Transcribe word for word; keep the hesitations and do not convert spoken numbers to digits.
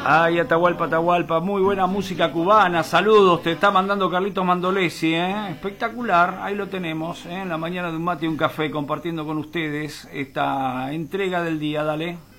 Ay, Atahualpa, Atahualpa, muy buena música cubana, saludos, te está mandando Carlitos Mandolesi, ¿eh? Espectacular, ahí lo tenemos, ¿eh? En la mañana de un mate y un café, compartiendo con ustedes esta entrega del día, dale.